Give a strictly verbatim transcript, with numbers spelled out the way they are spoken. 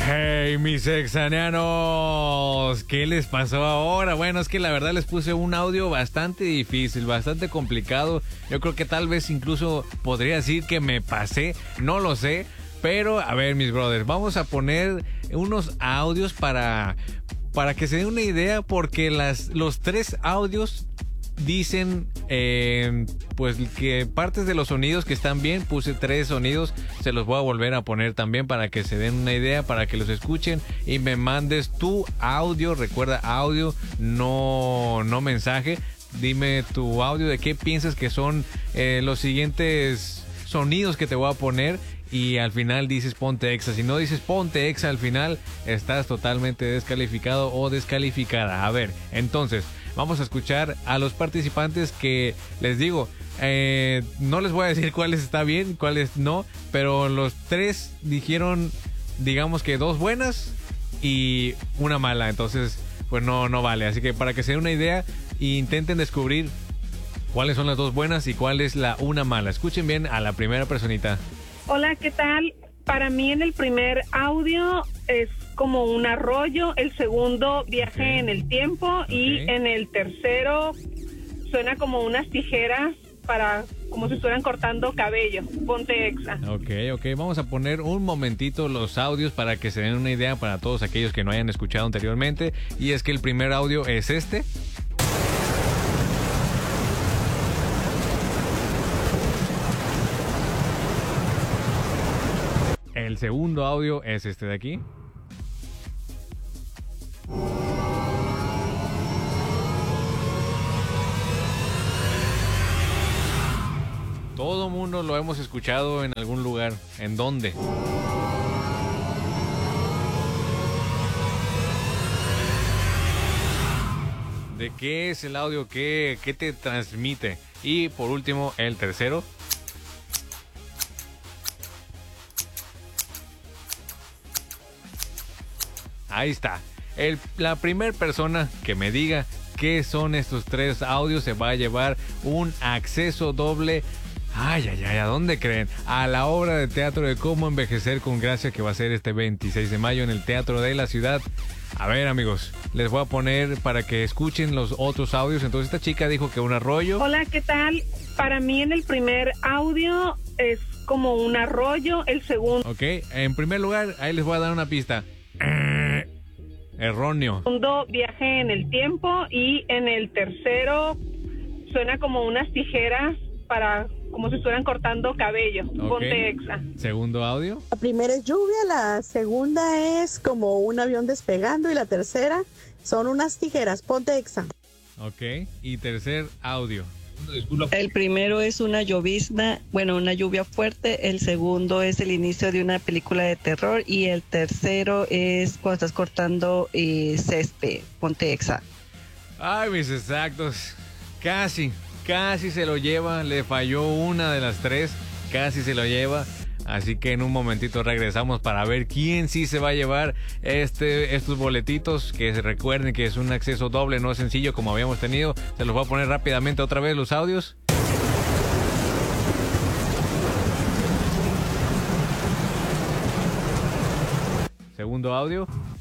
Hey, mis exanianos, ¿qué les pasó ahora? Bueno, es que la verdad les puse un audio bastante difícil, bastante complicado. Yo creo que tal vez incluso podría decir que me pasé, no lo sé. Pero, a ver, mis brothers, vamos a poner unos audios para, para que se den una idea, porque las, los tres audios dicen, eh, pues que partes de los sonidos que están bien. Puse tres sonidos, se los voy a volver a poner también para que se den una idea, para que los escuchen y me mandes tu audio. Recuerda, audio, no, no mensaje. Dime tu audio de qué piensas que son eh, los siguientes sonidos que te voy a poner. Y al final dices ponte exa. Si no dices ponte exa al final, estás totalmente descalificado o descalificada. A ver, entonces vamos a escuchar a los participantes que les digo, eh, no les voy a decir cuáles está bien, cuáles no, pero los tres dijeron, digamos que dos buenas y una mala. Entonces, pues no, no vale. Así que para que se den una idea, intenten descubrir cuáles son las dos buenas y cuál es la una mala. Escuchen bien a la primera personita. Hola, ¿qué tal? Para mí en el primer audio es como un arroyo, el segundo viaje okay. en el tiempo okay. y en el tercero suena como unas tijeras para, como si estuvieran cortando cabello. Ponte exa. Ok, ok, vamos a poner un momentito los audios para que se den una idea para todos aquellos que no hayan escuchado anteriormente. Y es que el primer audio es este. El segundo audio es este de aquí. Todo mundo lo hemos escuchado en algún lugar. ¿En dónde? ¿De qué es el audio? ¿Qué, qué te transmite? Y por último, el tercero. Ahí está. El, la primera persona que me diga qué son estos tres audios se va a llevar un acceso doble. Ay, ay, ay, ¿a dónde creen? A la obra de teatro de Cómo Envejecer con Gracia, que va a ser este veintiséis de mayo en el Teatro de la Ciudad. A ver, amigos, les voy a poner para que escuchen los otros audios. Entonces, esta chica dijo que un arroyo. Hola, ¿qué tal? Para mí en el primer audio es como un arroyo, el segundo... Ok, en primer lugar, ahí les voy a dar una pista. Erróneo. Segundo viaje en el tiempo y en el tercero suena como unas tijeras para, como si estuvieran cortando cabello. Okay. Ponte exa. Segundo audio. La primera es lluvia, la segunda es como un avión despegando y la tercera son unas tijeras. Ponte exa. Ok, y tercer audio. El primero es una llovizna, bueno, una lluvia fuerte. El segundo es el inicio de una película de terror. Y el tercero es cuando estás cortando eh, césped. Ponte exa. Ay, mis exactos. Casi, casi se lo lleva. Le falló una de las tres. Casi se lo lleva. Así que en un momentito regresamos para ver quién sí se va a llevar este, estos boletitos. Que se recuerden que es un acceso doble, no es sencillo como habíamos tenido. Se los voy a poner rápidamente otra vez los audios. Segundo audio.